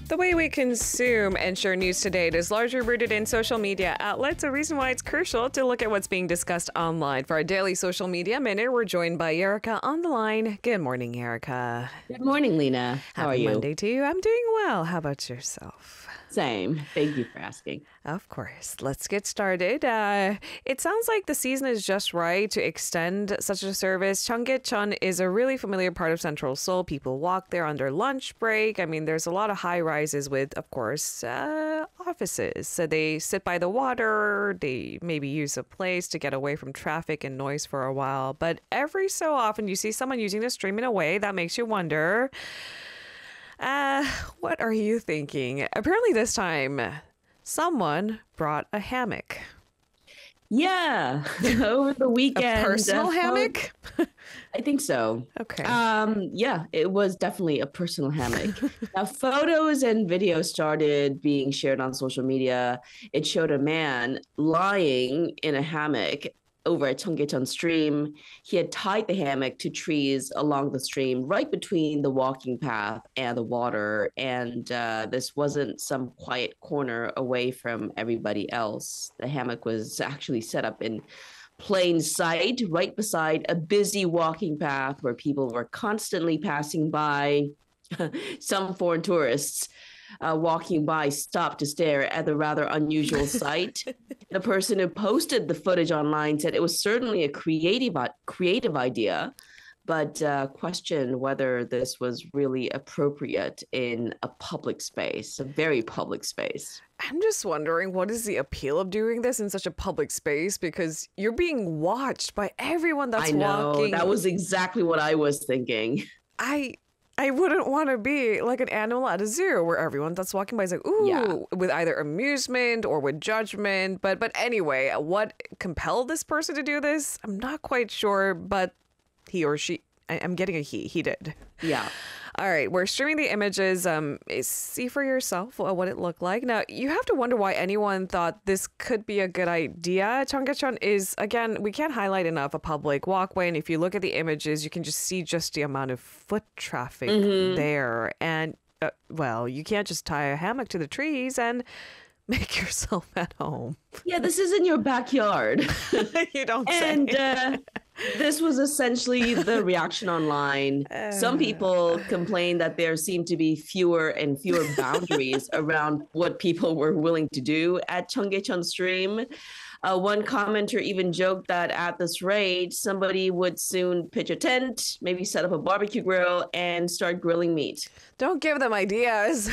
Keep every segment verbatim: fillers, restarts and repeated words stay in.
The way we consume and share news today is largely rooted in social media outlets, a reason why it's crucial to look at what's being discussed online. For our daily social media minute, we're joined by Erica on the line. Good morning, Erica. Good morning, Lena. How Happy are you? Monday to you. I'm doing well. How about yourself? Same. Thank you for asking. Of course. Let's get started. Uh, it sounds like the season is just right to extend such a service. Cheonggyecheon is a really familiar part of Central Seoul. People walk there on their lunch break. I mean, there's a lot of high rises with, of course, uh, offices. So they sit by the water. They maybe use a place to get away from traffic and noise for a while. But every so often, you see someone using the stream in a way that makes you wonder, Uh, what are you thinking? Apparently this time, someone brought a hammock. Yeah, over the weekend. A personal uh, hammock? I think so. Okay. Um, yeah, it was definitely a personal hammock. Now, photos and videos started being shared on social media. It showed a man lying in a hammock over at Cheonggyecheon stream. He had tied the hammock to trees along the stream, right between the walking path and the water. And uh, this wasn't some quiet corner away from everybody else. The hammock was actually set up in plain sight, right beside a busy walking path where people were constantly passing by. Some foreign tourists Uh, walking by stopped to stare at the rather unusual sight. The person who posted the footage online said it was certainly a creative creative idea, but uh, questioned whether this was really appropriate in a public space, a very public space. I'm just wondering, what is the appeal of doing this in such a public space? Because you're being watched by everyone that's I know, walking. that was exactly what I was thinking. I I wouldn't want to be like an animal at a zoo where everyone that's walking by is like, ooh, Yeah. with either amusement or with judgment. But but anyway, what compelled this person to do this? I'm not quite sure, but he or she, I, I'm getting a he, he did. Yeah. All right, we're streaming the images. Um, see for yourself what it looked like. Now, you have to wonder why anyone thought this could be a good idea. Cheonggyecheon is, again, we can't highlight enough a public walkway. And if you look at the images, you can just see just the amount of foot traffic Mm-hmm. there. And, uh, well, you can't just tie a hammock to the trees and make yourself at home. Yeah, this is in your backyard. You don't And say. uh, this was essentially the reaction online. Some people complained that there seemed to be fewer and fewer boundaries around what people were willing to do at Cheonggyecheon stream. Uh, one commenter even joked that at this rate, somebody would soon pitch a tent, maybe set up a barbecue grill, and start grilling meat. Don't give them ideas.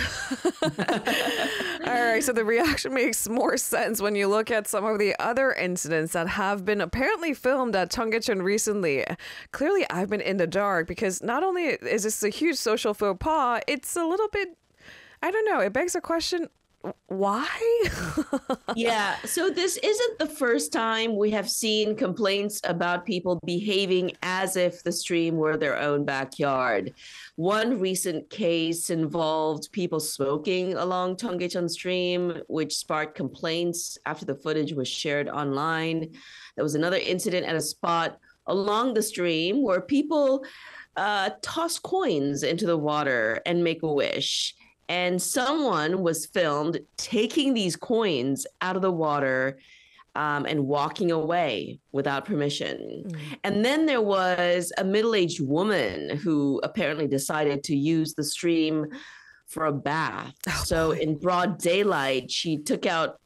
All right, so the reaction makes more sense when you look at some of the other incidents that have been apparently filmed at Cheonggyecheon recently. Clearly, I've been in the dark because not only is this a huge social faux pas, it's a little bit, I don't know, it begs a question, why? Yeah, so this isn't the first time we have seen complaints about people behaving as if the stream were their own backyard. One recent case involved people smoking along Cheonggyecheon stream, which sparked complaints after the footage was shared online. There was another incident at a spot along the stream where people uh, toss coins into the water and make a wish. And someone was filmed taking these coins out of the water um, and walking away without permission. Mm. And then there was a middle-aged woman who apparently decided to use the stream for a bath. Oh, so boy. In broad daylight, she took out